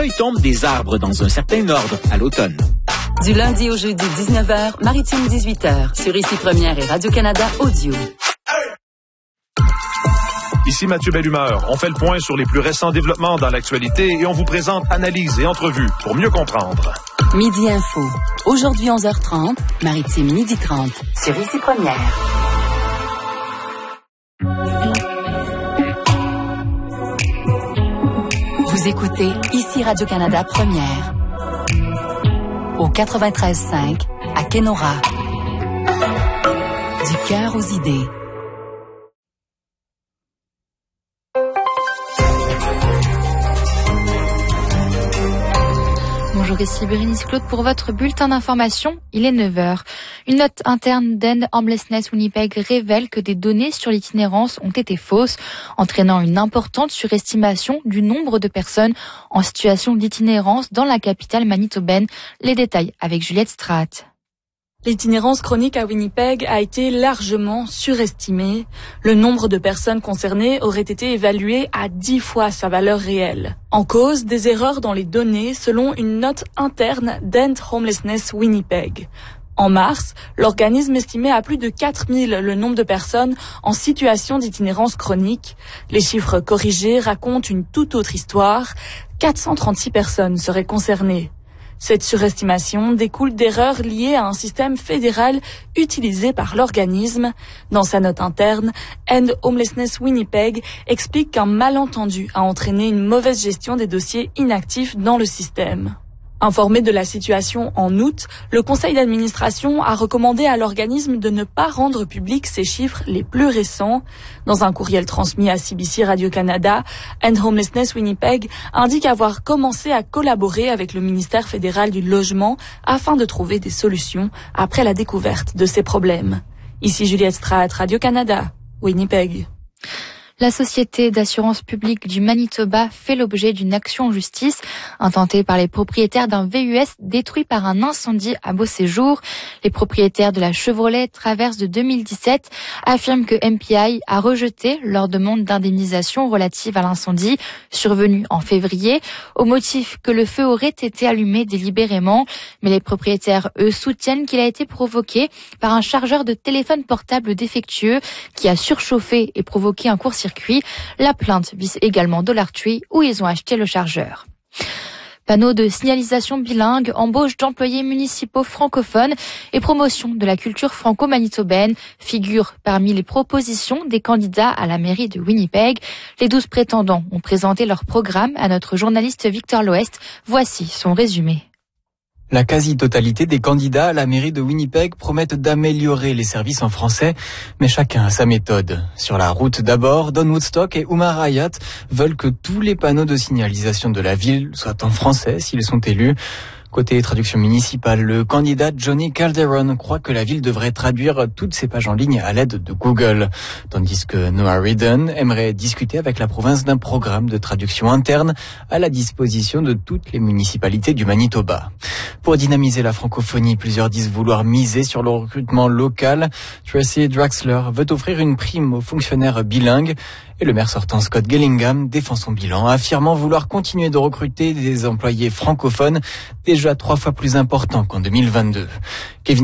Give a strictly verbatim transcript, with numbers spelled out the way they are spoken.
Il tombe des arbres dans un certain ordre à l'automne. Du lundi au jeudi, dix-neuf heures, Maritime dix-huit heures, sur Ici Première et Radio-Canada Audio. Ici Mathieu Bellumeur. On fait le point sur les plus récents développements dans l'actualité et on vous présente analyses et entrevues pour mieux comprendre. Midi Info. Aujourd'hui onze heures trente, Maritime midi trente, sur Ici Première. Vous écoutez Ici Radio-Canada Première. Au quatre-vingt-treize cinq, à Kenora. Du cœur aux idées. Bonjour, ici Bérénice Claude pour votre bulletin d'information. Il est neuf heures. Une note interne d'End Homelessness Winnipeg révèle que des données sur l'itinérance ont été fausses, entraînant une importante surestimation du nombre de personnes en situation d'itinérance dans la capitale manitobaine. Les détails avec Juliette Straat. L'itinérance chronique à Winnipeg a été largement surestimée. Le nombre de personnes concernées aurait été évalué à dix fois sa valeur réelle. En cause, des erreurs dans les données selon une note interne d'End Homelessness Winnipeg. En mars, l'organisme estimait à plus de quatre mille le nombre de personnes en situation d'itinérance chronique. Les chiffres corrigés racontent une toute autre histoire. quatre cent trente-six personnes seraient concernées. Cette surestimation découle d'erreurs liées à un système fédéral utilisé par l'organisme. Dans sa note interne, End Homelessness Winnipeg explique qu'un malentendu a entraîné une mauvaise gestion des dossiers inactifs dans le système. Informé de la situation en août, le conseil d'administration a recommandé à l'organisme de ne pas rendre publics ses chiffres les plus récents. Dans un courriel transmis à C B C Radio-Canada, End Homelessness Winnipeg indique avoir commencé à collaborer avec le ministère fédéral du Logement afin de trouver des solutions après la découverte de ces problèmes. Ici Juliette Straat, Radio-Canada, Winnipeg. La Société d'assurance publique du Manitoba fait l'objet d'une action en justice intentée par les propriétaires d'un V U S détruit par un incendie à Beauséjour. Les propriétaires de la Chevrolet Traverse de deux mille dix-sept affirment que M P I a rejeté leur demande d'indemnisation relative à l'incendie survenu en février au motif que le feu aurait été allumé délibérément. Mais les propriétaires, eux, soutiennent qu'il a été provoqué par un chargeur de téléphone portable défectueux qui a surchauffé et provoqué un court-circuit. La plainte vise également Dollar Tree où ils ont acheté le chargeur. Panneaux de signalisation bilingue, embauche d'employés municipaux francophones et promotion de la culture franco-manitobaine figurent parmi les propositions des candidats à la mairie de Winnipeg. Les douze prétendants ont présenté leur programme à notre journaliste Victor Loest. Voici son résumé. La quasi-totalité des candidats à la mairie de Winnipeg promettent d'améliorer les services en français, mais chacun a sa méthode. Sur la route d'abord, Don Woodstock et Umar Hayat veulent que tous les panneaux de signalisation de la ville soient en français s'ils sont élus. Côté traduction municipale, le candidat Johnny Calderon croit que la ville devrait traduire toutes ses pages en ligne à l'aide de Google, tandis que Noah Reardon aimerait discuter avec la province d'un programme de traduction interne à la disposition de toutes les municipalités du Manitoba. Pour dynamiser la francophonie, plusieurs disent vouloir miser sur le recrutement local. Tracy Draxler veut offrir une prime aux fonctionnaires bilingues. Et le maire sortant Scott Gillingham défend son bilan, affirmant vouloir continuer de recruter des employés francophones déjà trois fois plus importants qu'en deux mille vingt-deux. Kevin